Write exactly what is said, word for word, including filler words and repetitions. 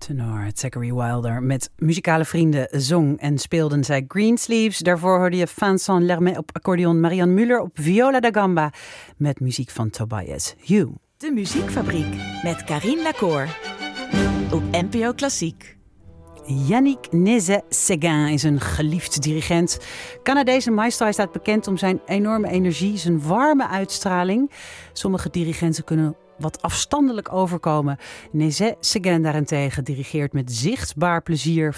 Tenor Zachary Wilder. Met muzikale vrienden zong en speelden zij Greensleeves. Daarvoor hoorde je Vincent Lermet op accordeon, Marianne Muller op viola da gamba met muziek van Tobias Hugh. De Muziekfabriek met Karine Lacour op N P O Klassiek. Yannick Nézet-Séguin is een geliefd dirigent. Canadese maestro, hij staat bekend om zijn enorme energie, zijn warme uitstraling. Sommige dirigenten kunnen wat afstandelijk overkomen. Nézet-Séguin daarentegen dirigeert met zichtbaar plezier